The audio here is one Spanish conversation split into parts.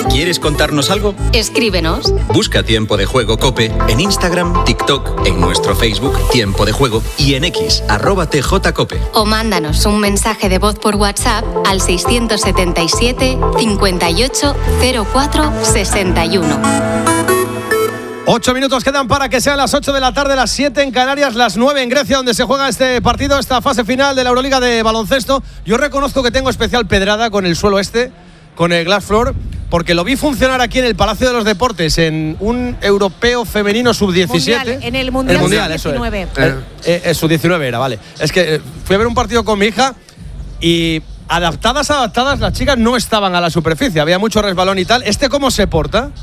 ¿Quieres contarnos algo? Escríbenos. Busca Tiempo de Juego COPE en Instagram, TikTok, en nuestro Facebook Tiempo de Juego y en X @TJCope. O mándanos un mensaje de voz por WhatsApp al 677 58 04 61. 8 minutos quedan para que sean las 8 de la tarde, las 7 en Canarias, las 9 en Grecia, donde se juega este partido, esta fase final de la Euroliga de baloncesto. Yo reconozco que tengo especial pedrada con el suelo con el Glass Floor, porque lo vi funcionar aquí en el Palacio de los Deportes en un europeo femenino sub-17. En el Mundial sub-19. Sub-19 era, vale. Es que fui a ver un partido con mi hija y adaptadas, las chicas no estaban a la superficie, había mucho resbalón y tal. ¿Cómo se porta?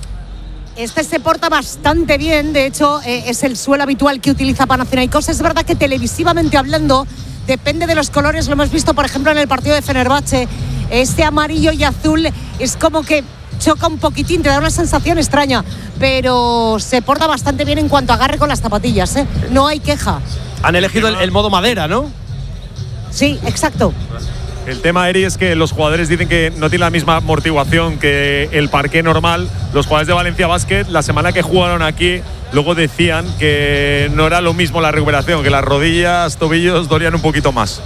Este se porta bastante bien, de hecho es el suelo habitual que utiliza Panathinaikos. Es verdad que televisivamente hablando depende de los colores, lo hemos visto por ejemplo en el partido de Fenerbahce, este amarillo y azul es como que choca un poquitín, te da una sensación extraña, pero se porta bastante bien en cuanto a agarre con las zapatillas, no hay queja. Han elegido el modo madera, ¿no? Sí, exacto. El tema, Eri, es que los jugadores dicen que no tiene la misma amortiguación que el parqué normal. Los jugadores de Valencia Basket, la semana que jugaron aquí, luego decían que no era lo mismo la recuperación, que las rodillas, tobillos dolían un poquito más.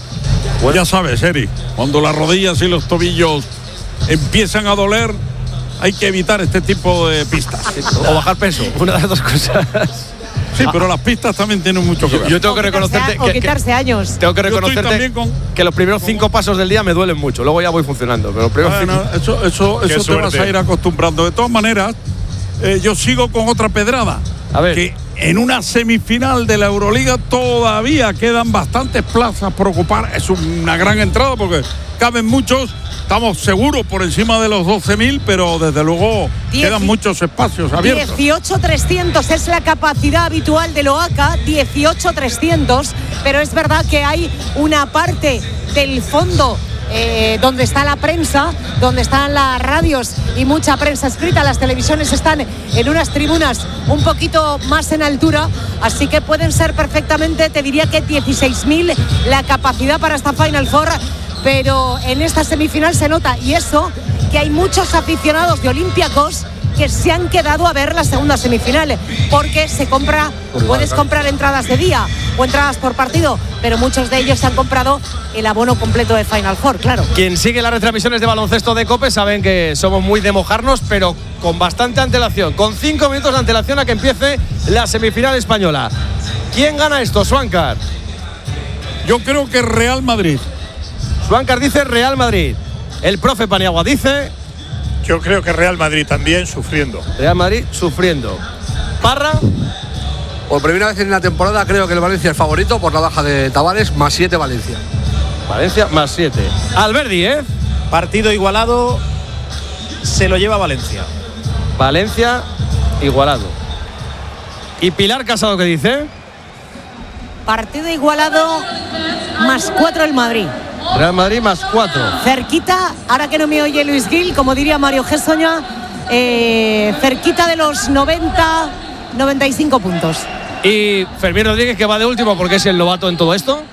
Pues ya sabes, Eri, cuando las rodillas y los tobillos empiezan a doler, hay que evitar este tipo de pistas. O bajar peso, una de las dos cosas. Sí, pero las pistas también tienen mucho que ver. Yo tengo que reconocerte o quitarse años. Tengo que reconocerte que los primeros 5 pasos del día me duelen mucho. Luego ya voy funcionando. Pero eso te vas a ir acostumbrando. De todas maneras, yo sigo con otra pedrada. A ver. Que en una semifinal de la Euroliga todavía quedan bastantes plazas por ocupar. Es una gran entrada porque caben muchos. Estamos seguros por encima de los 12.000, pero desde luego quedan muchos espacios abiertos. 18.300 es la capacidad habitual del OACA, 18.300, pero es verdad que hay una parte del fondo donde está la prensa, donde están las radios y mucha prensa escrita. Las televisiones están en unas tribunas un poquito más en altura, así que pueden ser perfectamente, te diría que 16.000 la capacidad para esta Final Four. Pero en esta semifinal se nota, y eso, que hay muchos aficionados de Olympiacos que se han quedado a ver la segunda semifinal, porque puedes comprar entradas de día o entradas por partido, pero muchos de ellos han comprado el abono completo de Final Four, claro. Quien sigue las retransmisiones de baloncesto de COPE saben que somos muy de mojarnos, pero con bastante antelación, con 5 minutos de antelación a que empiece la semifinal española. ¿Quién gana esto, Swankar? Yo creo que Real Madrid. Swankar dice Real Madrid. El profe Paniagua dice... Yo creo que Real Madrid también sufriendo. Real Madrid sufriendo. Parra. Por primera vez en la temporada creo que el Valencia es favorito por la baja de Tavares, más 7 Valencia. Valencia más 7. Alberdi, Partido igualado, se lo lleva Valencia. Valencia igualado. ¿Y Pilar Casado qué dice? Partido igualado, más 4 el Madrid. Real Madrid más 4. Cerquita, ahora que no me oye Luis Gil, como diría Mario Gessoña, cerquita de los 90-95 puntos. Y Fermín Rodríguez, que va de último porque es el novato en todo esto.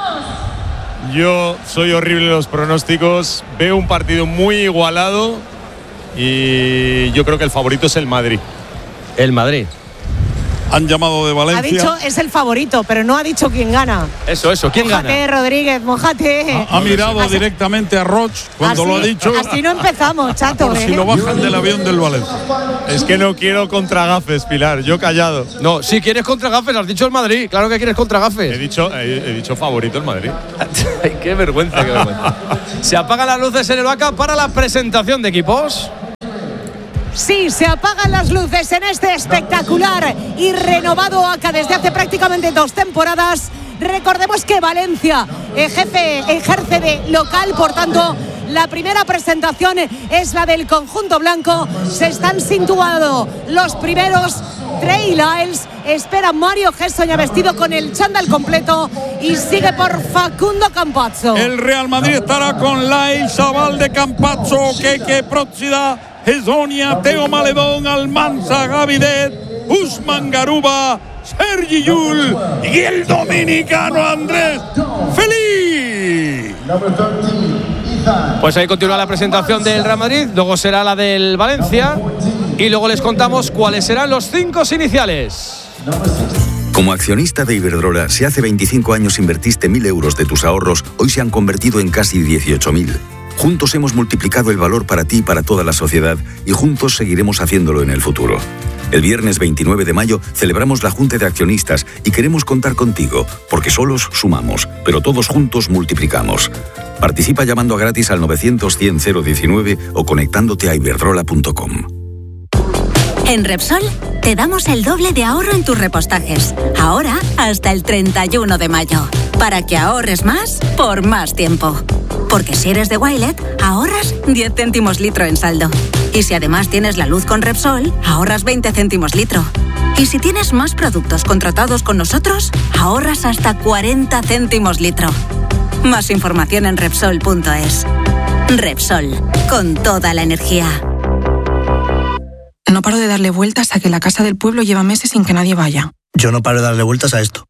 Yo soy horrible en los pronósticos. Veo un partido muy igualado y yo creo que el favorito es el Madrid. El Madrid. Han llamado de Valencia. Ha dicho es el favorito, pero no ha dicho quién gana. Eso, ¿quién gana? Mójate, Rodríguez, mójate. Ha mirado directamente a Roch cuando lo ha dicho. Así no empezamos, chato. Por si lo bajan del avión del Valencia. Es que no quiero contragafes, Pilar, yo callado. No, si quieres contragafes, has dicho el Madrid. Claro que quieres contragafes. He dicho favorito el Madrid. Ay, qué vergüenza, qué vergüenza. Se apagan las luces en el OACA para la presentación de equipos. Sí, se apagan las luces en este espectacular y renovado OACA desde hace prácticamente 2 temporadas. Recordemos que Valencia ejerce de local, por tanto, la primera presentación es la del conjunto blanco. Se están situando los primeros. Trey Lyles espera Mario Gessoña vestido con el chándal completo y sigue por Facundo Campazzo. El Real Madrid estará con Lyles, Avalde, Campazzo, Keke, Próxida, Gessoña, Teo Maledón, Almanza, Gavidet, Usman Garuba, Sergi Llull y el dominicano Andrés Feliz. Pues ahí continúa la presentación del Real Madrid, luego será la del Valencia y luego les contamos cuáles serán los 5 iniciales. Como accionista de Iberdrola, si hace 25 años invertiste 1.000 euros de tus ahorros, hoy se han convertido en casi 18.000. Juntos hemos multiplicado el valor para ti y para toda la sociedad y juntos seguiremos haciéndolo en el futuro. El viernes 29 de mayo celebramos la Junta de Accionistas y queremos contar contigo, porque solos sumamos, pero todos juntos multiplicamos. Participa llamando a gratis al 900-100-019 o conectándote a iberdrola.com. En Repsol te damos el doble de ahorro en tus repostajes. Ahora hasta el 31 de mayo. Para que ahorres más por más tiempo. Porque si eres de Wilet, ahorras 10 céntimos litro en saldo. Y si además tienes la luz con Repsol, ahorras 20 céntimos litro. Y si tienes más productos contratados con nosotros, ahorras hasta 40 céntimos litro. Más información en Repsol.es. Repsol, con toda la energía. No paro de darle vueltas a que la casa del pueblo lleva meses sin que nadie vaya. Yo no paro de darle vueltas a esto.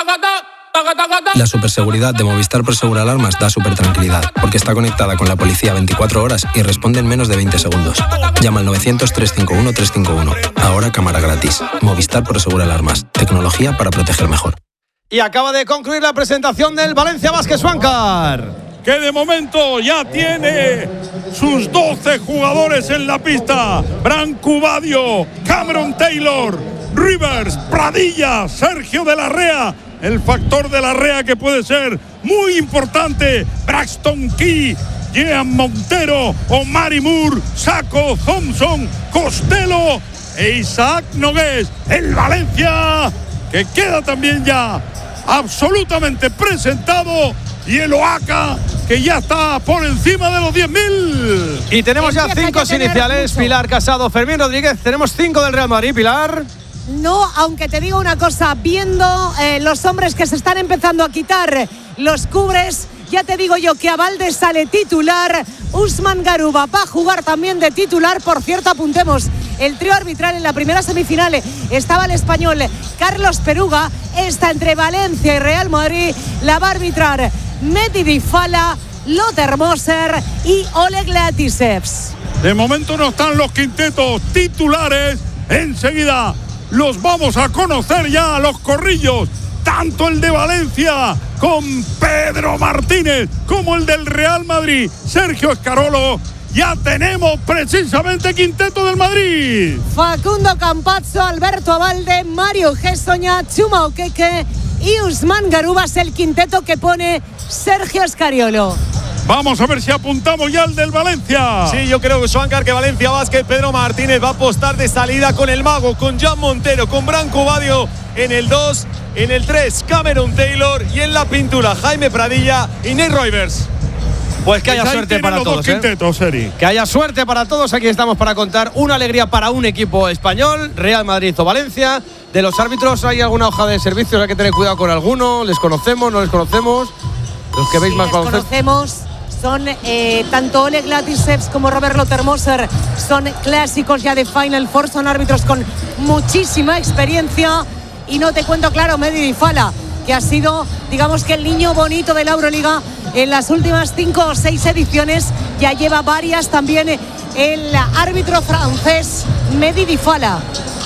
La superseguridad de Movistar Prosegur Alarmas da supertranquilidad, porque está conectada con la policía 24 horas y responde en menos de 20 segundos. Llama al 900-351-351. Ahora cámara gratis. Movistar Prosegur Alarmas. Tecnología para proteger mejor. Y acaba de concluir la presentación del Valencia Basket Juancar, que de momento ya tiene sus 12 jugadores en la pista. Branco Badio, Cameron Taylor, Rivers, Pradilla, Sergio de la Rea. El factor de la Rea que puede ser muy importante. Braxton Key, Jean Montero, Omari Moore, Saco, Thompson, Costello e Isaac Nogués. El Valencia que queda también ya absolutamente presentado. Y el Oaxaca que ya está por encima de los 10.000. Y tenemos ya 5 iniciales. Pilar Casado, Fermín Rodríguez. Tenemos 5 del Real Madrid, Pilar. No, aunque te digo una cosa, viendo los hombres que se están empezando a quitar los cubres, ya te digo yo que a Valde sale titular, Usman Garuba va a jugar también de titular. Por cierto, apuntemos, el trío arbitral en la primera semifinal estaba el español Carlos Peruga. Esta entre Valencia y Real Madrid la va a arbitrar Mehdi Difala, Lothar Moser y Oleg Latisevs. De momento no están los quintetos titulares. Enseguida los vamos a conocer ya, los corrillos, tanto el de Valencia con Pedro Martínez como el del Real Madrid, Sergio Escarolo. Ya tenemos precisamente quinteto del Madrid. Facundo Campazzo, Alberto Abalde, Mario Gessoña, Chuma Okeke y Usman Garuba es el quinteto que pone Sergio Escariolo. Vamos a ver si apuntamos ya al del Valencia. Sí, yo creo, Juancar, que Valencia Basket, Pedro Martínez va a apostar de salida con el mago, con Jean Montero, con Branco Badio en el 2, en el 3, Cameron Taylor y en la pintura, Jaime Pradilla y Nate Rivers. Pues que haya suerte para todos, que haya suerte para todos. Aquí estamos para contar una alegría para un equipo español, Real Madrid o Valencia. De los árbitros, ¿hay alguna hoja de servicios? Hay que tener cuidado con alguno. ¿Les conocemos? ¿No les conocemos? Los que veis más baloncesto. Conocemos. Son tanto Oleg Latisevs como Robert Lothar Moser, son clásicos ya de Final Four, son árbitros con muchísima experiencia. Y no te cuento, claro, Mehdi Difala, que ha sido, digamos que el niño bonito de la Euroliga en las últimas 5 o 6 ediciones. Ya lleva varias también el árbitro francés Mehdi Difala.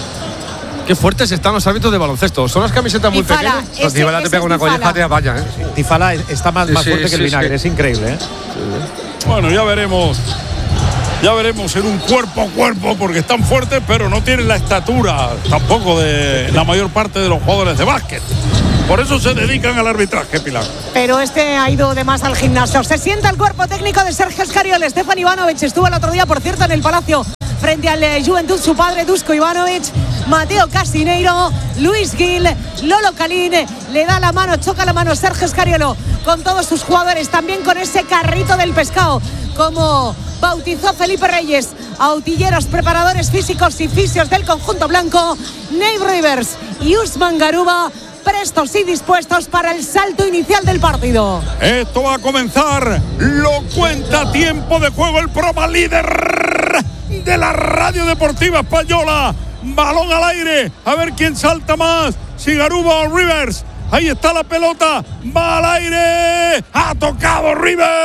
Qué fuertes están los árbitros de baloncesto. Son las camisetas muy pequeñas. Difala te pega una colleja, te vaya, ¿eh? Difala está más fuerte que el vinagre, es increíble, ¿eh? Bueno, ya veremos. Ya veremos en un cuerpo a cuerpo, porque están fuertes, pero no tienen la estatura tampoco de la mayor parte de los jugadores de básquet. Por eso se dedican al arbitraje, Pilar. Pero este ha ido de más al gimnasio. Se sienta el cuerpo técnico de Sergio Escariolo. Stefan Ivanovic estuvo el otro día, por cierto, en el Palacio frente al Juventud, su padre Dusko Ivanovic, Mateo Casineiro, Luis Gil, Lolo Kalin, le da la mano, choca la mano Sergio Escariolo con todos sus jugadores, también con ese carrito del pescado, como bautizó Felipe Reyes, autilleros, preparadores físicos y fisios del conjunto blanco, Nate Rivers y Usman Garuba, prestos y dispuestos para el salto inicial del partido. Esto va a comenzar, lo cuenta tiempo de juego el programa líder de la radio deportiva española. Balón al aire, a ver quién salta más, si Garuba o Rivers. Ahí está la pelota, va al aire, ha tocado Rivers,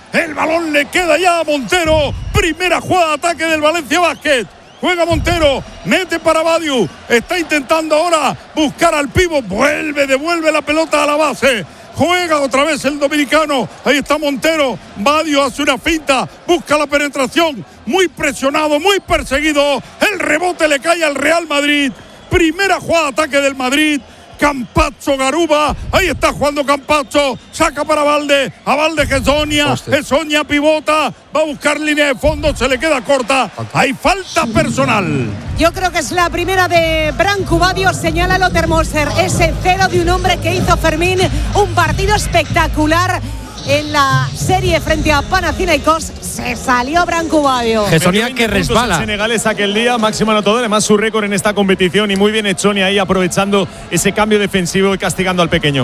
El balón le queda ya a Montero. Primera jugada de ataque del Valencia Basket. Juega Montero, mete para Badiou. Está intentando ahora buscar al pívot. Devuelve la pelota a la base. Juega otra vez el dominicano. Ahí está Montero. Badiou hace una finta. Busca la penetración. Muy presionado, muy perseguido. El rebote le cae al Real Madrid. Primera jugada de ataque del Madrid. Campazzo, Garuba, ahí está jugando Campazzo, saca para Valde, a Valde Hezonja pivota, va a buscar línea de fondo, se le queda corta, hay falta personal. Yo creo que es la primera de Branco Badiou, señala Lothar Moser, ese cero de un hombre que hizo Fermín, un partido espectacular. En la serie frente a Panathinaikos se salió Branco Badiou. Hezonja que resbala. El senegalés aquel día, máximo anotador, además su récord en esta competición y muy bien Hezonja ahí aprovechando ese cambio defensivo y castigando al pequeño.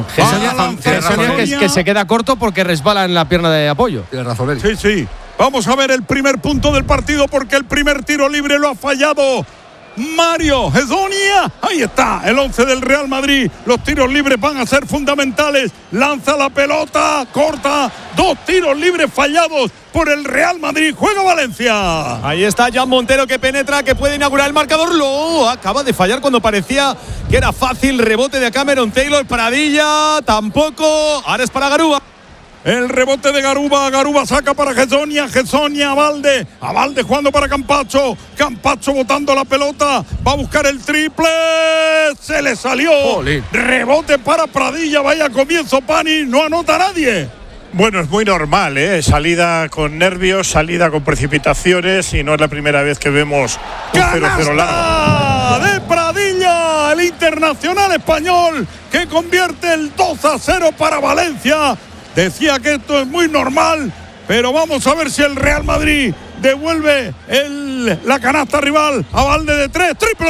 Hezonja que se queda corto porque resbala en la pierna de apoyo. Tienes razón, Sí. Vamos a ver el primer punto del partido porque el primer tiro libre lo ha fallado Mario Hezonja. Ahí está el 11 del Real Madrid. Los tiros libres van a ser fundamentales. Lanza la pelota, corta. 2 tiros libres fallados por el Real Madrid. Juega Valencia. Ahí está Jan Montero que penetra, que puede inaugurar el marcador. Lo acaba de fallar cuando parecía que era fácil. Rebote de Cameron Taylor. Pradilla tampoco. Ahora es para Garuba. El rebote de Garuba. Garuba saca para Hezonja. Hezonja a Valde. A Valde jugando para Campazzo. Campazzo botando la pelota. Va a buscar el triple. Se le salió. Rebote para Pradilla. Vaya comienzo, Pani. No anota nadie. Bueno, es muy normal, ¿eh? Salida con nervios, salida con precipitaciones y no es la primera vez que vemos un 0-0 largo. De Pradilla, el internacional español que convierte el 2-0 para Valencia. Decía que esto es muy normal, pero vamos a ver si el Real Madrid devuelve la canasta rival a Valde de 3. ¡Triple!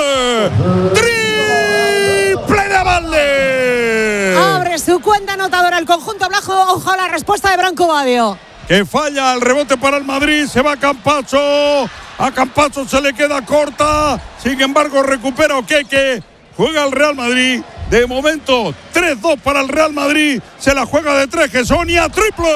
¡Triple de Valde! Abre su cuenta anotadora el conjunto blanco. Ojo a la respuesta de Branco Badiou. Que falla el rebote para el Madrid. Se va Campazzo. A Campazzo se le queda corta. Sin embargo, recupera Okeke. Juega el Real Madrid. De momento, 3-2 para el Real Madrid. Se la juega de 3 Hezonja. ¡Triple!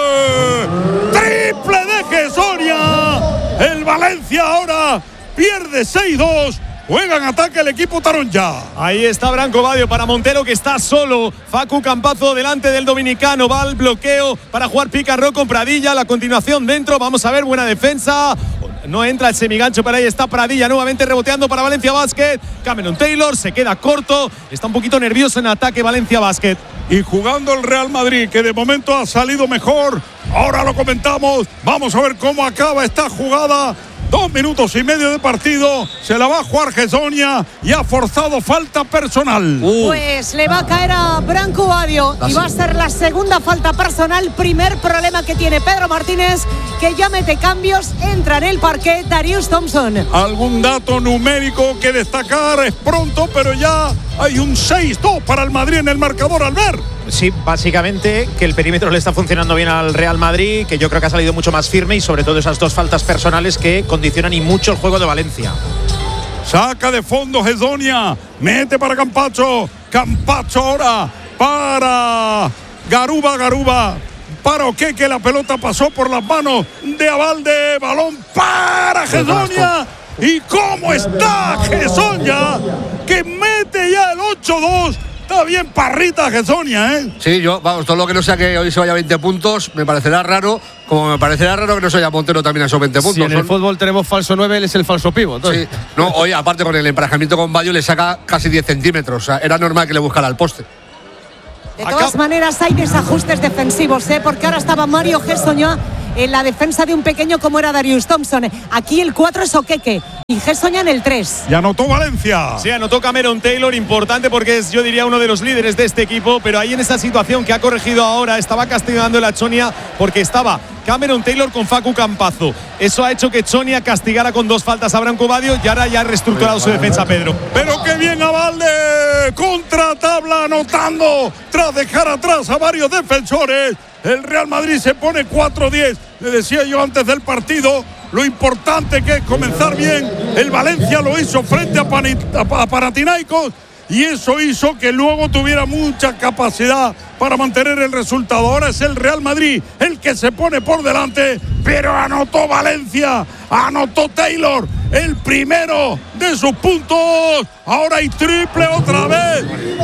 ¡Triple de Hezonja! El Valencia ahora pierde 6-2. Juega en ataque el equipo Taronja. Ahí está Branco Badiou para Montero que está solo. Facu Campazzo delante del dominicano. Va al bloqueo para jugar pick and roll con Pradilla. La continuación dentro. Vamos a ver, buena defensa. No entra el semigancho, pero ahí está Pradilla nuevamente reboteando para Valencia Basket. Cameron Taylor se queda corto. Está un poquito nervioso en ataque Valencia Basket. Y jugando el Real Madrid, que de momento ha salido mejor. Ahora lo comentamos. Vamos a ver cómo acaba esta jugada. 2 minutos y medio de partido. Se la va a jugar Hezonja y ha forzado falta personal. Pues le va a caer a Branco Badiou y va a ser la segunda falta personal. Primer problema que tiene Pedro Martínez, que ya mete cambios. Entra en el parquet Darius Thompson. Algún dato numérico que destacar, es pronto, pero ya hay un 6-2 para el Madrid en el marcador, Albert. Sí, básicamente que el perímetro le está funcionando bien al Real Madrid, que yo creo que ha salido mucho más firme y sobre todo esas 2 faltas personales que condicionan y mucho el juego de Valencia. Saca de fondo Hezonja, mete para Campazzo. Campazzo ahora para Garuba. Para Okeke, la pelota pasó por las manos de Abalde. Balón para Hezonja. ¿Y cómo está Hezonja? Que mete ya el 8-2. Está bien parrita Hezonja, ¿eh? Sí, todo lo que no sea que hoy se vaya a 20 puntos, me parecerá raro, como me parecerá raro que no se vaya Montero también a esos 20 puntos. Si en el fútbol tenemos falso 9, él es el falso pívot. Sí. No, hoy aparte con el emparejamiento con Badiou le saca casi 10 centímetros, o sea, era normal que le buscara el poste. De todas maneras hay desajustes defensivos, porque ahora estaba Mario Hezonja en la defensa de un pequeño como era Darius Thompson. Aquí el 4 es Okeke y Hezonja en el 3. Y anotó Valencia. Sí, anotó Cameron Taylor, importante porque es, yo diría, uno de los líderes de este equipo, pero ahí en esa situación que ha corregido ahora, estaba castigando el Hezonja porque estaba Cameron Taylor con Facu Campazzo. Eso ha hecho que Hezonja castigara con 2 faltas a Branco Badiou y ahora ya ha reestructurado su defensa, Pedro. Pero qué bien Abalde, contra tabla anotando tras dejar atrás a varios defensores. El Real Madrid se pone 4-10. Le decía yo antes del partido lo importante que es comenzar bien. El Valencia lo hizo frente a Panathinaikos y eso hizo que luego tuviera mucha capacidad para mantener el resultado. Ahora es el Real Madrid el que se pone por delante, pero anotó Valencia, anotó Taylor, el primero de sus puntos. Ahora hay triple otra vez.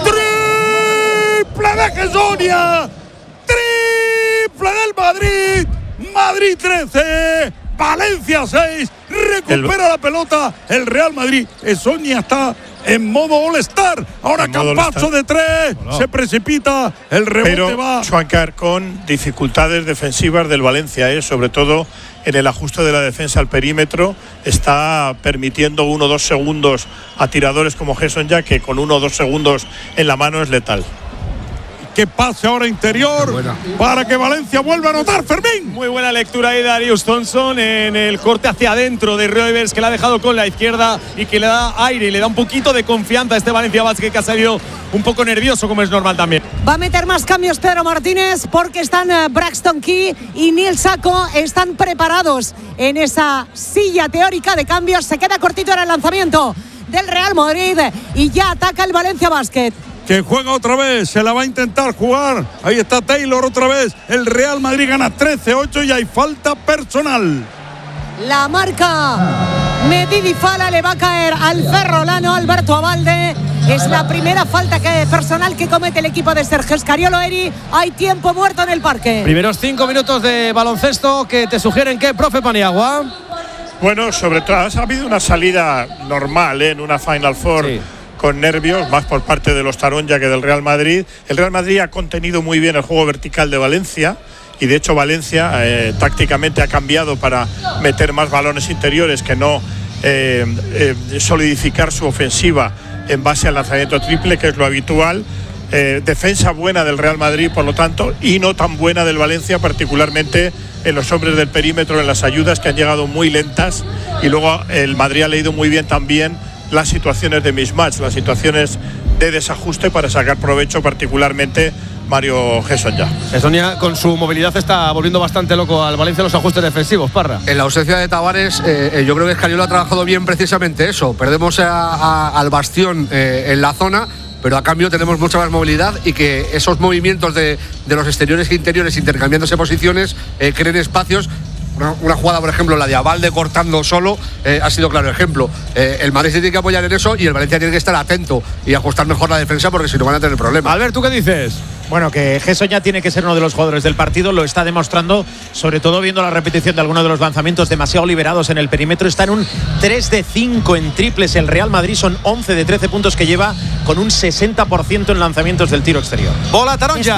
¡Triple de Gessonia! ¡Triple del Madrid! Madrid 13, Valencia 6, recupera la pelota el Real Madrid. Gessonia está en modo All-Star. Ahora Campazzo de 3, se precipita, el rebote pero va. Schwankar con dificultades defensivas del Valencia, sobre todo en el ajuste de la defensa al perímetro. Está permitiendo 1 o 2 segundos a tiradores como Gessonia, que con 1 o 2 segundos en la mano es letal. Que pase ahora interior para que Valencia vuelva a anotar. Fermín. Muy buena lectura ahí de Darius Thompson en el corte hacia adentro de Roivers, que la ha dejado con la izquierda y que le da aire y le da un poquito de confianza a este Valencia Basket, que ha salido un poco nervioso, como es normal también. Va a meter más cambios Pedro Martínez, porque están Braxton Key y Neil Sacco, están preparados en esa silla teórica de cambios. Se queda cortito en el lanzamiento del Real Madrid y ya ataca el Valencia Basket. Que juega otra vez, se la va a intentar jugar. Ahí está Taylor otra vez. El Real Madrid gana 13-8 y hay falta personal. La marca Medidi Fala le va a caer al ferrolano Alberto Abalde. Es la primera falta personal que comete el equipo de Sergio Scariolo. Eri, hay tiempo muerto en el parque. Primeros 5 minutos de baloncesto que te sugieren que, profe Paniagua. Bueno, sobre todo ha habido una salida normal en una Final Four. Sí. Con nervios, más por parte de los Taronja que del Real Madrid. El Real Madrid ha contenido muy bien el juego vertical de Valencia, y de hecho Valencia tácticamente ha cambiado para meter más balones interiores, que no solidificar su ofensiva en base al lanzamiento triple, que es lo habitual. Defensa buena del Real Madrid, por lo tanto, y no tan buena del Valencia, particularmente en los hombres del perímetro, en las ayudas, que han llegado muy lentas, y luego el Madrid ha leído muy bien también las situaciones de mismatch, las situaciones de desajuste, para sacar provecho, particularmente Mario Gessonia. Gessonia con su movilidad está volviendo bastante loco al Valencia los ajustes defensivos, Parra. En la ausencia de Tavares, yo creo que Scariolo ha trabajado bien precisamente eso. Perdemos al bastión en la zona, pero a cambio tenemos mucha más movilidad, y que esos movimientos de los exteriores e interiores intercambiándose posiciones creen espacios. Una jugada, por ejemplo, la de Abalde cortando solo, ha sido claro ejemplo. El Madrid se tiene que apoyar en eso, y el Valencia tiene que estar atento y ajustar mejor la defensa, porque si no van a tener problemas. Albert, ¿tú qué dices? Bueno, que Gessonia tiene que ser uno de los jugadores del partido, lo está demostrando, sobre todo viendo la repetición de algunos de los lanzamientos demasiado liberados en el perímetro. Está en un 3 de 5 en triples el Real Madrid, son 11 de 13 puntos que lleva, con un 60% en lanzamientos del tiro exterior. Bola Taronja.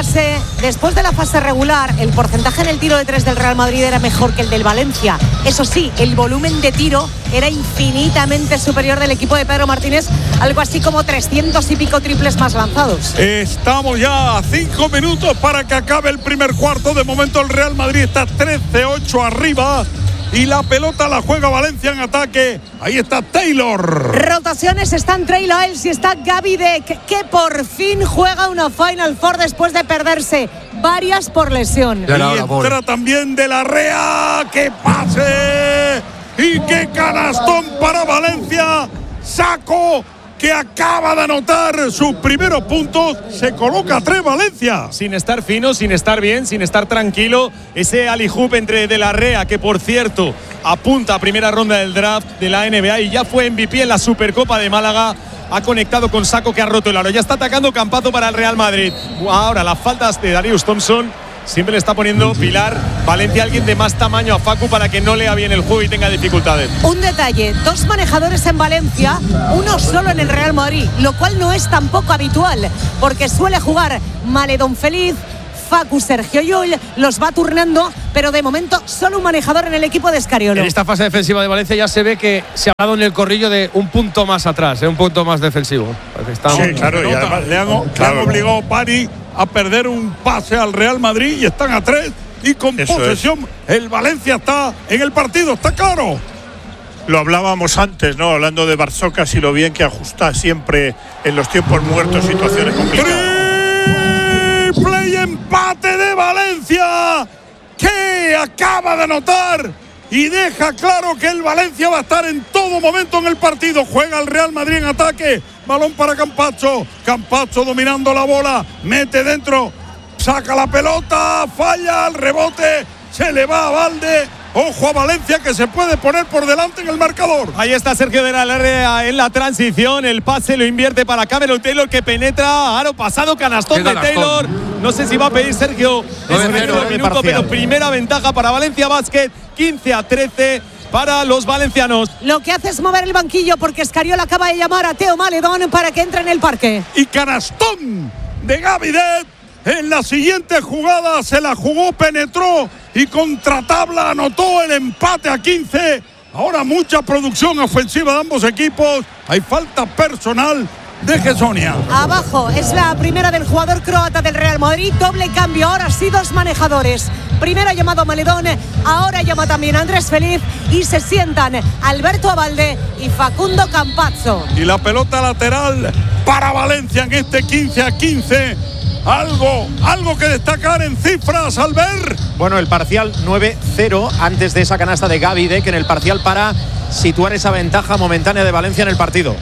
Después de la fase regular, el porcentaje en el tiro de 3 del Real Madrid era mejor que el del Valencia. Eso sí, el volumen de tiro era infinitamente superior del equipo de Pedro Martínez, algo así como 300 y pico triples más lanzados. Estamos ya a 5 minutos para que acabe el primer cuarto. De momento el Real Madrid está 13-8 arriba, y la pelota la juega Valencia en ataque. Ahí está Taylor. Rotaciones, están Trey Lyles y está Gaby Deck, que por fin juega una Final Four después de perderse varias por lesión. Y entra también De la Rea. ¡Qué pase! ¡Y qué canastón para Valencia! Sacco, que acaba de anotar sus primeros puntos, se coloca a 3 Valencia. Sin estar fino, sin estar bien, sin estar tranquilo. Ese alley-oop entre De la Rea, que por cierto apunta a primera ronda del draft de la NBA y ya fue MVP en la Supercopa de Málaga. Ha conectado con Sacco, que ha roto el aro. Ya está atacando Campazzo para el Real Madrid. Ahora las faltas de Darius Thompson. Siempre le está poniendo Pilar Valencia, alguien de más tamaño, a Facu, para que no lea bien el juego y tenga dificultades. Un detalle, 2 manejadores en Valencia, uno solo en el Real Madrid, lo cual no es tampoco habitual, porque suele jugar Maledón Feliz, Facu, Sergio Llull, los va turnando, pero de momento solo un manejador en el equipo de Scariolo. En esta fase defensiva de Valencia ya se ve que se ha dado en el corrillo de un punto más atrás, un punto más defensivo. Sí, claro, y además le han obligado Pani a perder un pase al Real Madrid, y están a 3, y con posesión el Valencia está en el partido, está claro. Lo hablábamos antes, ¿no? Hablando de Barzokas y lo bien que ajusta siempre en los tiempos muertos, situaciones complicadas. Triple y empate de Valencia, que acaba de anotar y deja claro que el Valencia va a estar en todo momento en el partido. Juega el Real Madrid en ataque, balón para Campazzo. Campazzo dominando la bola, mete dentro, saca la pelota, falla el rebote, se le va a Valde. Ojo a Valencia, que se puede poner por delante en el marcador. Ahí está Sergio de la Larrea en la transición. El pase lo invierte para Cameron Taylor, que penetra. Aro pasado, canastón de Taylor. No sé si va a pedir Sergio ese minuto, pero primera ventaja para Valencia Basket. 15-13 para los valencianos. Lo que hace es mover el banquillo, porque Escariolo acaba de llamar a Teo Maledón para que entre en el parque. Y canastón de Gavidet. En la siguiente jugada se la jugó, penetró y contra tabla anotó el empate a 15. Ahora mucha producción ofensiva de ambos equipos. Hay falta personal de Gessonia. Abajo es la primera del jugador croata del Real Madrid. Doble cambio, ahora sí 2 manejadores. Primero ha llamado Maledón, ahora llama también Andrés Feliz y se sientan Alberto Abalde y Facundo Campazzo. Y la pelota lateral para Valencia en este 15-15. Algo que destacar en cifras, Albert. Bueno, el parcial 9-0 antes de esa canasta de Gavidet, en el parcial para situar esa ventaja momentánea de Valencia en el partido.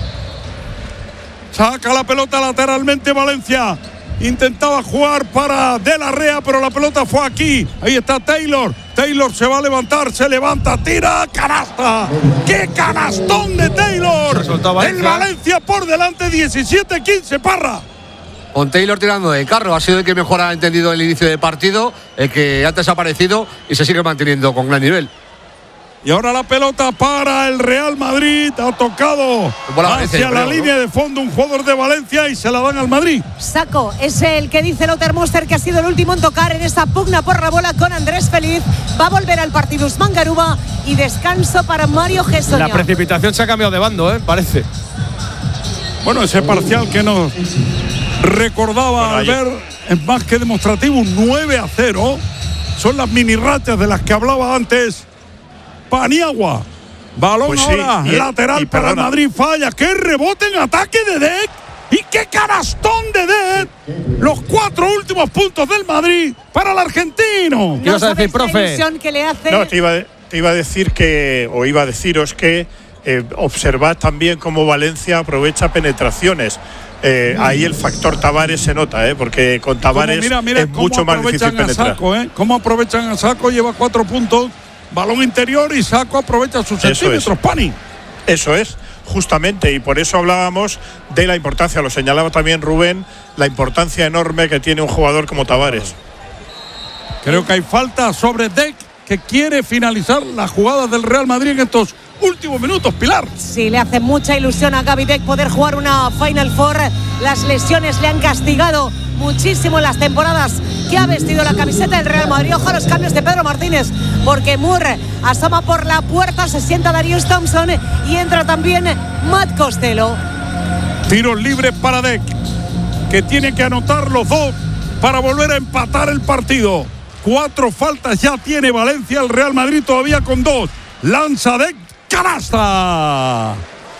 Saca la pelota lateralmente Valencia. Intentaba jugar para De la Rea, pero la pelota fue aquí. Ahí está Taylor. Taylor se va a levantar, se levanta, tira, canasta. ¡Qué canastón de Taylor! El Valencia por delante, 17-15, Parra. Con Taylor tirando de carro, ha sido el que mejor ha entendido el inicio de partido, el que antes ha aparecido y se sigue manteniendo con gran nivel. Y ahora la pelota para el Real Madrid, ha tocado hacia la línea de fondo un jugador de Valencia y se la dan al Madrid. Saco es el que dice Lothar Muster, que ha sido el último en tocar en esta pugna por la bola con Andrés Feliz. Va a volver al partido Usman Garuba y descanso para Mario Gessonia. La precipitación se ha cambiado de bando, parece. Bueno, ese parcial que nos recordaba Albert es más que demostrativo, un 9-0. Son las mini rachas de las que hablaba antes Paniagua. Balón pues sí, ahora, lateral para el Madrid, falla. ¡Qué rebote en ataque de Dec! ¡Y qué canastón de Dec! Los 4 últimos puntos del Madrid para el argentino. ¿Qué vas a decir, profe? Que le hace... No, te iba a decir que, o iba a deciros que observad también cómo Valencia aprovecha penetraciones. Ahí el factor Tavares se nota, porque con Tavares es mucho más difícil penetrar. Cómo aprovechan a Saco, lleva 4 puntos, balón interior y Saco aprovecha sus centímetros, Pani. Eso es, justamente, y por eso hablábamos de la importancia, lo señalaba también Rubén, la importancia enorme que tiene un jugador como Tavares. Creo que hay falta sobre Dec, que quiere finalizar las jugadas del Real Madrid en estos últimos minutos, Pilar. Sí, le hace mucha ilusión a Gavidet poder jugar una Final Four. Las lesiones le han castigado muchísimo en las temporadas que ha vestido la camiseta del Real Madrid. Ojo a los cambios de Pedro Martínez, porque Moore asoma por la puerta, se sienta Darius Thompson y entra también Matt Costello. Tiros libres para Dec, que tiene que anotar los 2 para volver a empatar el partido. 4 faltas ya tiene Valencia, el Real Madrid todavía con 2. Lanza Dec, canasta.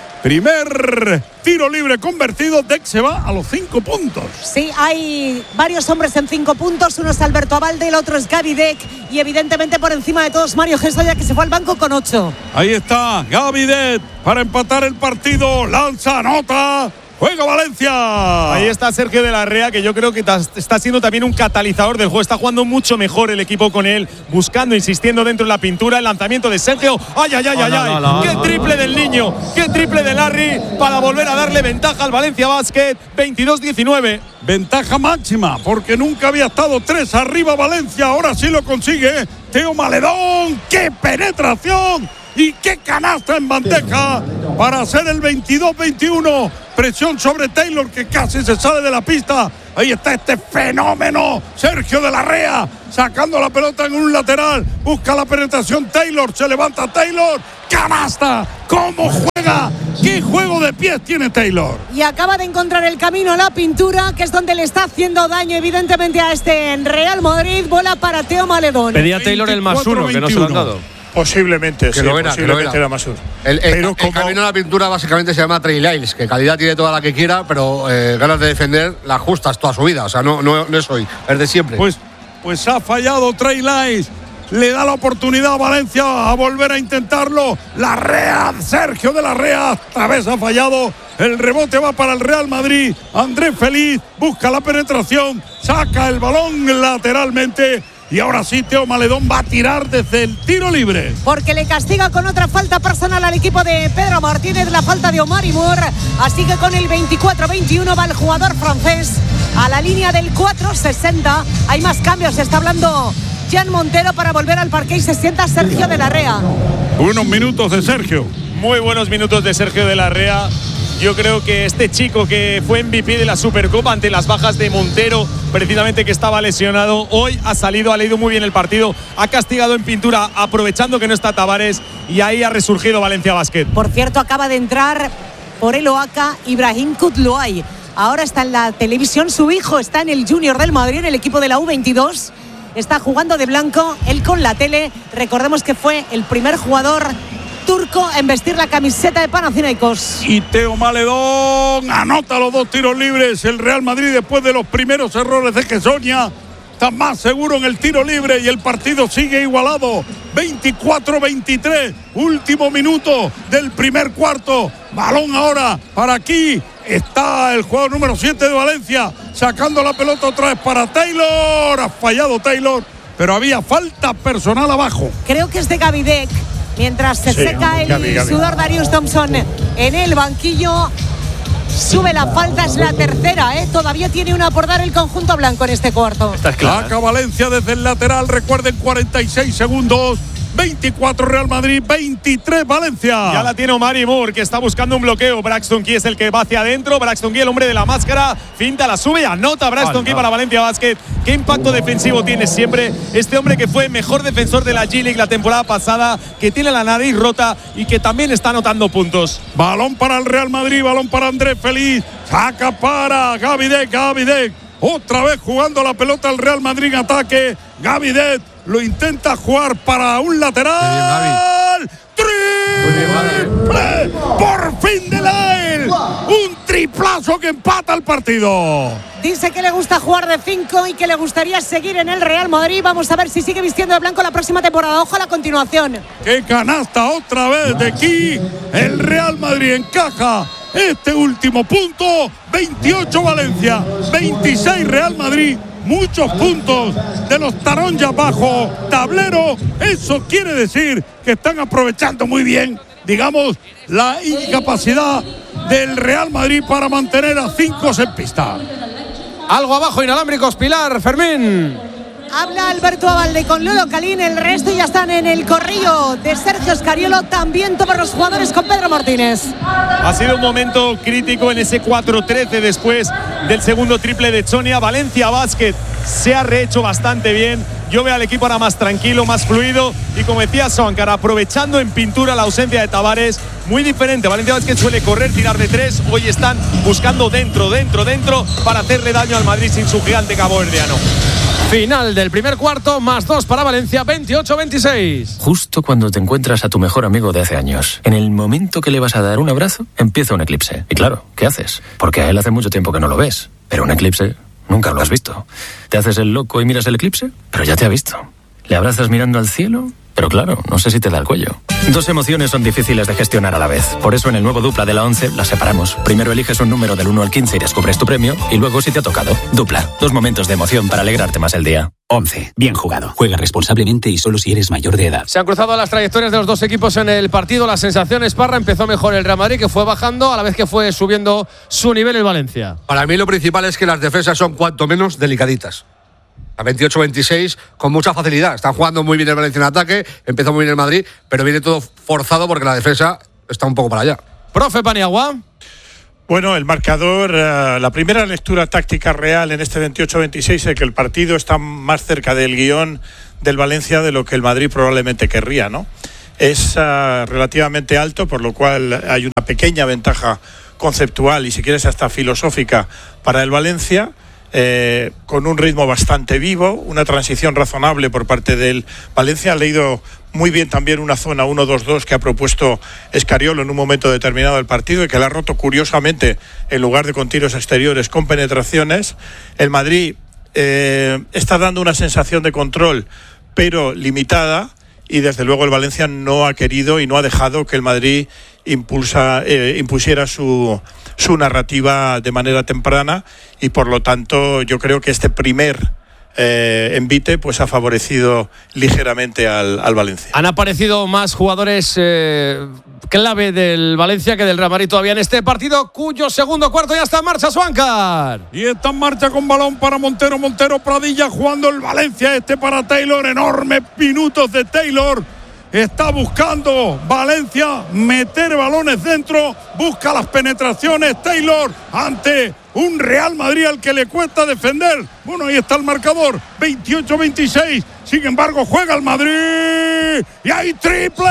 Primer tiro libre convertido. Dec se va a los 5 puntos. Sí, hay varios hombres en 5 puntos. Uno es Alberto Abalde, el otro es Gavidet. Y evidentemente por encima de todos Mario Gessonia, que se fue al banco con 8. Ahí está Gavidet para empatar el partido. Lanza, anota. ¡Juega Valencia! Ahí está Sergio de la Rea, que yo creo que está siendo también un catalizador del juego. Está jugando mucho mejor el equipo con él, buscando, insistiendo dentro de la pintura. El lanzamiento de Sergio. ¡Ay, ay, ay, ay! ay! ¡Qué triple del niño! ¡Qué triple de Larry! Para volver a darle ventaja al Valencia Basket. 22-19. Ventaja máxima, porque nunca había estado 3 arriba Valencia. Ahora sí lo consigue Teo Maledón. ¡Qué penetración! Y qué canasta en bandeja para hacer el 22-21. Presión sobre Taylor, que casi se sale de la pista. Ahí está este fenómeno, Sergio de la Rea, sacando la pelota en un lateral. Busca la penetración Taylor, se levanta Taylor. ¡Canasta! ¿Cómo juega? ¿Qué juego de pies tiene Taylor? Y acaba de encontrar el camino a la pintura, que es donde le está haciendo daño evidentemente a este Real Madrid. Bola para Teo Maledón. Pedía Taylor el +1, que no se lo han dado. Posiblemente, sí, posiblemente era más uno. El camino a la pintura básicamente se llama Trey Lyles, que calidad tiene toda la que quiera, pero ganas de defender la justas toda su vida. O sea, no es hoy, es de siempre. Pues ha fallado Trey Lyles. Le da la oportunidad a Valencia a volver a intentarlo. La Rea, Sergio de la Rea, esta vez ha fallado El rebote va para el Real Madrid. Andrés Feliz busca la penetración, saca el balón lateralmente. Y ahora sí, Teo Maledón va a tirar desde el tiro libre. Porque le castiga con otra falta personal al equipo de Pedro Martínez, la falta de Omar Moore. Así que con el 24-21 va el jugador francés a la línea del 4-60. Hay más cambios, se está hablando Jan Montero para volver al parque y se sienta Sergio de la Rea. Unos minutos de Sergio. Muy buenos minutos de Sergio de la Rea. Yo creo que este chico que fue MVP de la Supercopa ante las bajas de Montero, precisamente que estaba lesionado, hoy ha leído muy bien el partido, ha castigado en pintura aprovechando que no está Tavares y ahí ha resurgido Valencia Basket. Por cierto, acaba de entrar por el Oaxaca Ibrahim Kutluay. Ahora está en la televisión, su hijo está en el Junior del Madrid, en el equipo de la U22. Está jugando de blanco, él con la tele. Recordemos que fue el primer jugador turco en vestir la camiseta de Panathinaikos. Y Teo Maledón anota los 2 tiros libres. El Real Madrid, después de los primeros errores de Gessonia, está más seguro en el tiro libre y el partido sigue igualado. 24-23, último minuto del primer cuarto. Balón ahora para aquí. Está el jugador número 7 de Valencia sacando la pelota otra vez para Taylor. Ha fallado Taylor, pero había falta personal abajo. Creo que es de Gavidec. Mientras se seca el sudor Darius Thompson en el banquillo, sube la falta, es la tercera, todavía tiene una por dar el conjunto blanco en este cuarto. Saca Valencia desde el lateral, recuerden, 46 segundos. 24 Real Madrid, 23 Valencia. Ya la tiene Omar Moore, que está buscando un bloqueo. Braxton Key es el que va hacia adentro. Braxton Key, el hombre de la máscara, finta, la sube y anota Braxton Key para Valencia Basket. Qué impacto defensivo tiene siempre este hombre, que fue mejor defensor de la G-League la temporada pasada, que tiene la nariz rota y que también está anotando puntos. Balón para el Real Madrid, balón para Andrés Feliz. Saca para Gavidec. Otra vez jugando la pelota el Real Madrid en ataque. Gavidec lo intenta jugar para un lateral. ¡Triple! ¡Por fin de él! Un triplazo que empata el partido. Dice que le gusta jugar de 5 y que le gustaría seguir en el Real Madrid. Vamos a ver si sigue vistiendo de blanco la próxima temporada. Ojo a la continuación. ¡Qué canasta otra vez de aquí! El Real Madrid encaja este último punto. 28 Valencia, 26 Real Madrid. Muchos puntos de los taronjas bajo tablero. Eso quiere decir que están aprovechando muy bien, digamos, la incapacidad del Real Madrid para mantener a 5 en pista. Algo abajo, inalámbricos, Pilar, Fermín. Habla Alberto Abalde con Lolo Calín, el resto ya están en el corrillo de Sergio Scariolo, también todos los jugadores con Pedro Martínez. Ha sido un momento crítico en ese 4-13 después del segundo triple de Sonia. Valencia Basket se ha rehecho bastante bien. Yo veo al equipo ahora más tranquilo, más fluido y, como decía Soankar, aprovechando en pintura la ausencia de Tavares. Muy diferente. Valencia Basket suele correr, tirar de 3. Hoy están buscando dentro para hacerle daño al Madrid sin su gigante caboverdiano. Final del primer cuarto, +2 para Valencia, 28-26. Justo cuando te encuentras a tu mejor amigo de hace años, en el momento que le vas a dar un abrazo, empieza un eclipse. Y claro, ¿qué haces? Porque a él hace mucho tiempo que no lo ves. Pero un eclipse nunca lo has visto. Te haces el loco y miras el eclipse, pero ya te ha visto. Le abrazas mirando al cielo, pero claro, no sé si te da el cuello. Dos emociones son difíciles de gestionar a la vez. Por eso en el nuevo Dupla de la 11 las separamos. Primero eliges un número del 1 al 15 y descubres tu premio. Y luego, si te ha tocado, Dupla. 2 momentos de emoción para alegrarte más el día. 11. Bien jugado. Juega responsablemente y solo si eres mayor de edad. Se han cruzado las trayectorias de los dos equipos en el partido. Las sensaciones, Parra, empezó mejor el Real Madrid, que fue bajando a la vez que fue subiendo su nivel el Valencia. Para mí lo principal es que las defensas son cuanto menos delicaditas. A 28-26 con mucha facilidad. Están jugando muy bien el Valencia en ataque, empezó muy bien el Madrid, pero viene todo forzado porque la defensa está un poco para allá. Profe Paniagua. Bueno, el marcador, la primera lectura táctica real en este 28-26 es que el partido está más cerca del guión del Valencia de lo que el Madrid probablemente querría, ¿no? Es relativamente alto, por lo cual hay una pequeña ventaja conceptual y, si quieres, hasta filosófica para el Valencia. Con un ritmo bastante vivo, una transición razonable por parte del Valencia. Ha leído muy bien también una zona 1-2-2 que ha propuesto Scariolo en un momento determinado del partido y que la ha roto curiosamente, en lugar de con tiros exteriores, con penetraciones. El Madrid está dando una sensación de control, pero limitada, y desde luego el Valencia no ha querido y no ha dejado que el Madrid impusiera su su narrativa de manera temprana y por lo tanto yo creo que este primer envite pues ha favorecido ligeramente al Valencia. Han aparecido más jugadores clave del Valencia que del Real Madrid todavía en este partido, cuyo segundo cuarto ya está en marcha, Suáncar. Y está en marcha con balón para Montero. Montero, Pradilla jugando el Valencia, para Taylor. Enormes minutos de Taylor. Está buscando Valencia meter balones dentro, busca las penetraciones Taylor ante un Real Madrid al que le cuesta defender. Bueno, ahí está el marcador, 28-26. Sin embargo, juega el Madrid y hay triple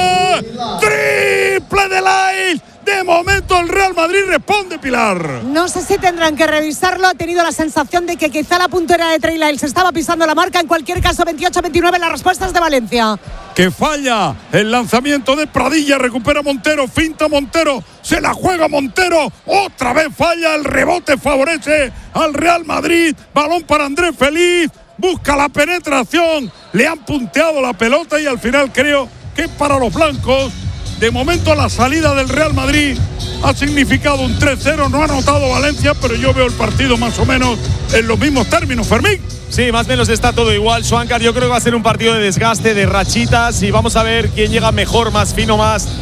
de Lyle. De momento el Real Madrid responde, Pilar. No sé si tendrán que revisarlo. Ha tenido la sensación de que quizá la puntera de Trey Lyles estaba pisando la marca. En cualquier caso, 28-29, las respuestas de Valencia. Que falla el lanzamiento de Pradilla, recupera Montero, finta Montero, se la juega Montero, otra vez falla, el rebote favorece al Real Madrid, balón para Andrés Feliz, busca la penetración, le han punteado la pelota y al final creo que para los blancos, de momento la salida del Real Madrid ha significado un 3-0, no ha anotado Valencia, pero yo veo el partido más o menos en los mismos términos, Fermín. Sí, más o menos está todo igual, Suáncar. Yo creo que va a ser un partido de desgaste, de rachitas, y vamos a ver quién llega mejor, más fino,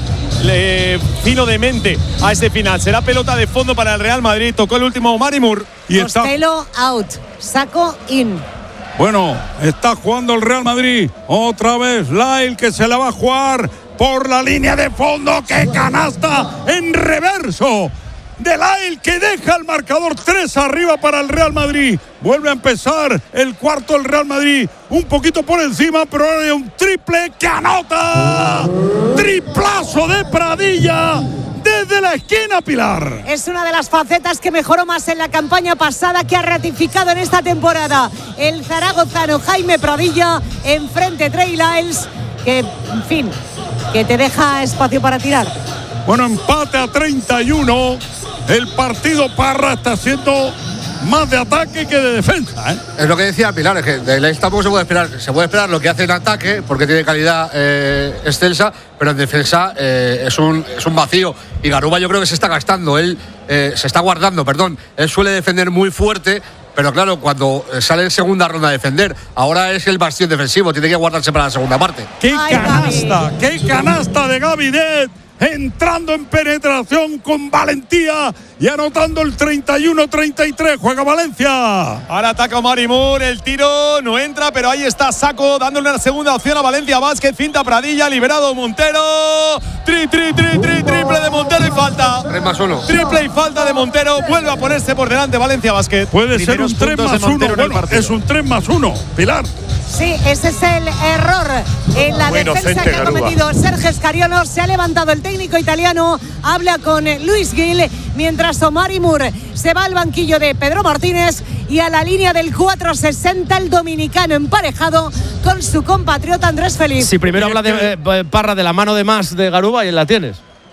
fino de mente a este final. Será pelota de fondo para el Real Madrid. Tocó el último Marimur. Y Costello out, Saco in. Bueno, está jugando el Real Madrid. Otra vez Lyle, que se la va a jugar por la línea de fondo. ¡Qué canasta en reverso! De Lyle, que deja el marcador 3 arriba para el Real Madrid. Vuelve a empezar el cuarto el Real Madrid, un poquito por encima, pero ahora hay un triple que anota. Triplazo de Pradilla desde la esquina, Pilar. Es una de las facetas que mejoró más en la campaña pasada, que ha ratificado en esta temporada el zaragozano Jaime Pradilla. Enfrente Trey Lyles, que, en fin, que te deja espacio para tirar. Bueno, empate a 31. El partido, Parra, está siendo más de ataque que de defensa, ¿eh? Es lo que decía Pilar, es que de Lyle tampoco se puede esperar. Se puede esperar lo que hace en ataque, porque tiene calidad excelsa, pero en defensa es un vacío. Y Garuba yo creo que se está gastando, se está guardando, perdón. Él suele defender muy fuerte, pero claro, cuando sale en segunda ronda a defender, ahora es el bastión defensivo, tiene que guardarse para la segunda parte. ¡Qué canasta! ¡Qué canasta de Gavidet! Entrando en penetración con valentía y anotando el 31-33. Juega Valencia. Ahora ataca Marimur, el tiro no entra, pero ahí está Saco dándole una segunda opción a Valencia Basket. Finta Pradilla, liberado Montero. Triple de Montero y falta. 3+1. Triple y falta de Montero. Vuelve a ponerse por delante Valencia Basket. Puede ser un 3+1. Bueno, es un 3+1. Pilar. Sí, ese es el error en la defensa que ha cometido Sergio Scariolo. Se ha levantado el técnico italiano, habla con Luis Gil, mientras Omari Moore se va al banquillo de Pedro Martínez y a la línea del 4-60 el dominicano emparejado con su compatriota Andrés Feliz. Sí, primero habla de Parra de la mano de más de Garuba y la tienes.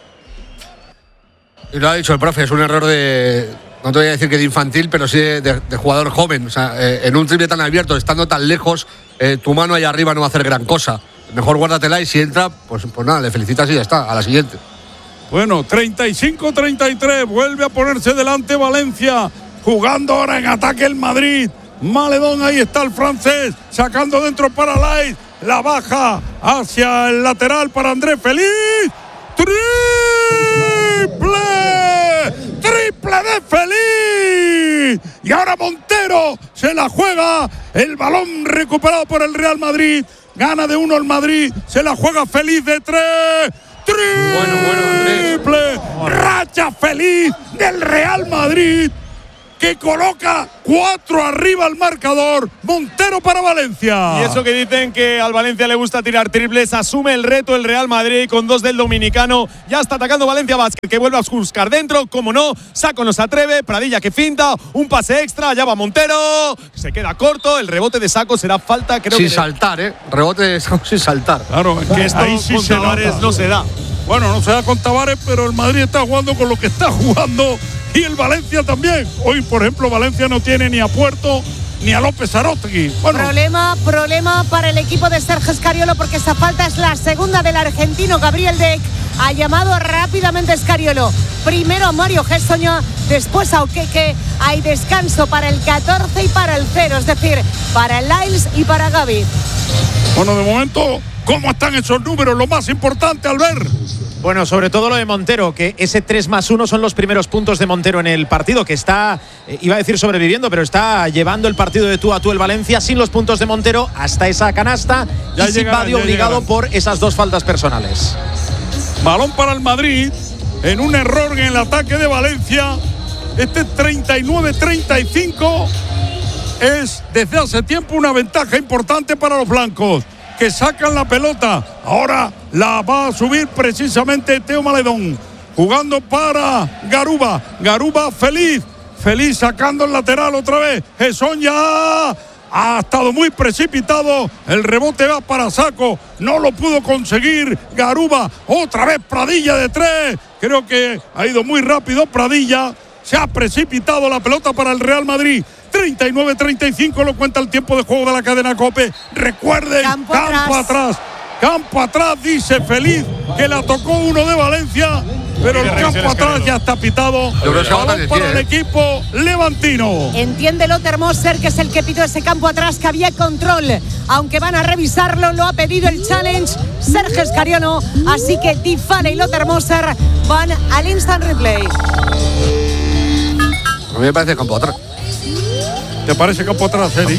Y lo ha dicho el profe, es un error no te voy a decir que de infantil, pero sí de jugador joven. O sea, en un triple tan abierto, estando tan lejos, tu mano allá arriba no va a hacer gran cosa. Mejor guárdatela y si entra, pues nada, le felicitas y ya está, a la siguiente. Bueno, 35-33, vuelve a ponerse delante Valencia, jugando ahora en ataque el Madrid. Maledón, ahí está el francés, sacando dentro para Lyle, la baja hacia el lateral para Andrés Feliz. ¡Triple de Feliz! Y ahora Montero se la juega, el balón recuperado por el Real Madrid, gana de 1 el Madrid, se la juega Feliz de 3. Triple, racha Feliz del Real Madrid, que coloca 4 arriba al marcador. Montero para Valencia. Y eso que dicen que al Valencia le gusta tirar triples, asume el reto el Real Madrid con 2 del dominicano. Ya está atacando Valencia Basket, que vuelve a buscar dentro, como no, Saco no se atreve, Pradilla que finta, un pase extra, allá va Montero, se queda corto, el rebote de Saco será falta, creo sin que saltar, rebote de Saco sin saltar. Claro, es que esto ahí sí con Tavares no se da. Bueno, no se da con Tavares, pero el Madrid está jugando con lo que está jugando. Y el Valencia también. Hoy, por ejemplo, Valencia no tiene ni a Puerto ni a López Aróstegui. Bueno. Problema para el equipo de Sergio Scariolo, porque esa falta es la segunda del argentino Gabriel Deck. Ha llamado rápidamente Scariolo primero a Mario Gessoña, después a Okeke. Hay descanso para el 14 y para el 0, es decir, para el Lyles y para Gaby. Bueno, de momento, ¿cómo están esos números? Lo más importante, Albert. Bueno, sobre todo lo de Montero, que ese 3+1 son los primeros puntos de Montero en el partido, que está, iba a decir sobreviviendo, pero está llevando el partido de tú a tú el Valencia sin los puntos de Montero hasta esa canasta y sin Badio obligado por esas 2 faltas personales. Balón para el Madrid, en un error en el ataque de Valencia. Este 39-35 es desde hace tiempo una ventaja importante para los blancos, que sacan la pelota. Ahora la va a subir precisamente Teo Maledón, jugando para Garuba. Garuba feliz sacando el lateral otra vez. Gessoña ha estado muy precipitado, el rebote va para Sacco, no lo pudo conseguir Garuba. Otra vez Pradilla de 3, creo que ha ido muy rápido Pradilla, se ha precipitado la pelota para el Real Madrid. 39-35 lo cuenta el tiempo de juego de la cadena COPE. Recuerden, campo atrás, dice Feliz, que la tocó uno de Valencia, pero el campo atrás ya está pitado. Balón para el equipo levantino. Entiende Lothar Moser, que es el que pitó ese campo atrás, que había control, aunque van a revisarlo, lo ha pedido el challenge Sergio Scariolo, así que Di Fale y Lothar Moser van al instant replay. A mí me parece campo atrás. ¿Te parece campo atrás, Eric?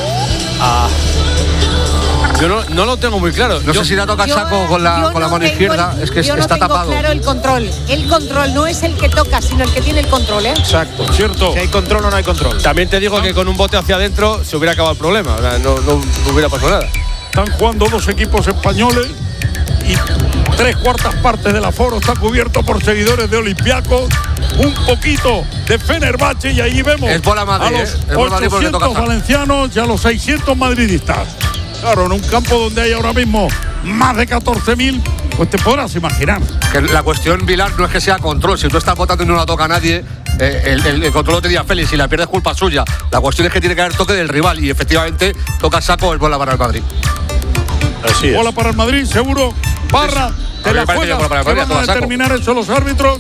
Yo no lo tengo muy claro. No sé si la toca Sacco con la mano izquierda, es que está tapado. Claro, el control no es el que toca, sino el que tiene el control, ¿eh? Exacto, cierto. Si hay control o no hay control. También te digo que con un bote hacia adentro se hubiera acabado el problema, o sea, no hubiera pasado nada. Están jugando 2 equipos españoles y 3/4 partes del aforo está cubierto por seguidores de Olympiacos, un poquito de Fenerbahce, y ahí vemos Madrid, a los 800 valencianos y a los 600 madridistas. Claro, en un campo donde hay ahora mismo más de 14.000, pues te podrás imaginar. Que la cuestión, Vilar, no es que sea control. Si tú estás votando y no la toca a nadie, el control lo tenía Félix. Si la pierdes, culpa suya. La cuestión es que tiene que haber toque del rival, y efectivamente toca Sacco, el bola para el Madrid. Así es. Bola para el Madrid, seguro. Parra, te la juegas, que van a determinar eso los árbitros.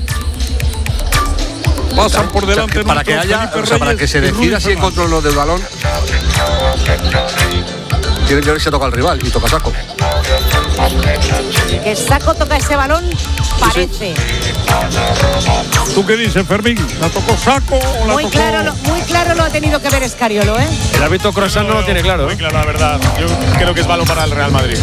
Pasan por delante. Para que haya, para que se decida si hay control del balón, tiene que ver si toca al rival, y toca Sacco. Que Sacco toca ese balón, parece. ¿Tú qué dices, Fermín? ¿La tocó Sacco o la tocó? Muy claro lo ha tenido que ver Scariolo, ¿eh? El árbitro Croissant no lo tiene claro. Muy claro, la verdad. Yo creo que es balón para el Real Madrid.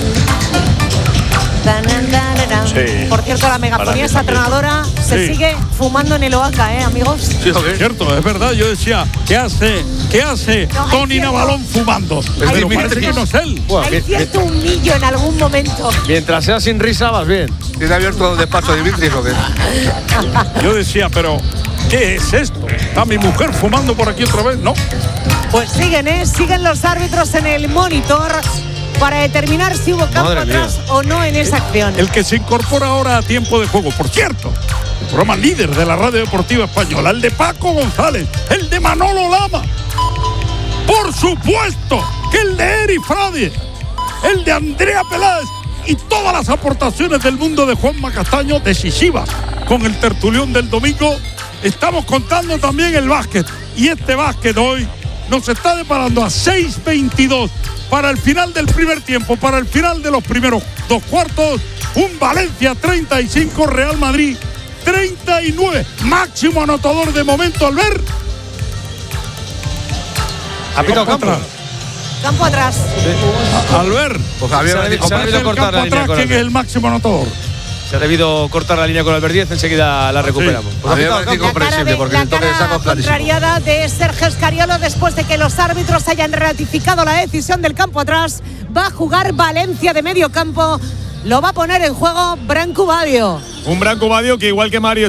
Sí. Por cierto, la megafonía esa tronadora se sigue fumando en el Oaca, amigos. Sí, es cierto, es verdad. Yo decía, ¿qué hace Tony Navalón fumando? Pero parece que no es él. Hay cierto humillo en algún momento. Mientras sea sin risa, vas bien. ¿Tiene abierto el despacho de Dimitri o qué? Yo decía, pero ¿qué es esto? ¿Está mi mujer fumando por aquí otra vez? No. Pues siguen los árbitros en el monitor para determinar si hubo campo atrás o no en esa acción. El que se incorpora ahora a tiempo de juego, por cierto, el programa líder de la radio deportiva española, el de Paco González, el de Manolo Lama, por supuesto que el de Eri Frade, el de Andrea Peláez, y todas las aportaciones del mundo de Juanma Castaño, decisivas con el tertulión del domingo. Estamos contando también el básquet, y este básquet hoy nos está deparando a 6:22 para el final del primer tiempo, para el final de los primeros 2 cuartos. Un Valencia 35, Real Madrid 39. Máximo anotador de momento, Albert. Ha pitado campo. Campo atrás. Albert, pues se ha debido cortar la línea. ¿Quién es el máximo anotador? Se ha debido cortar la línea con Albert Díez, enseguida la recuperamos. Pues la cara contrariada de Sergio Scariolo, después de que los árbitros hayan ratificado la decisión del campo atrás, va a jugar Valencia de medio campo. Lo va a poner en juego Branco Badio. Un Branco Badio que, igual que Mario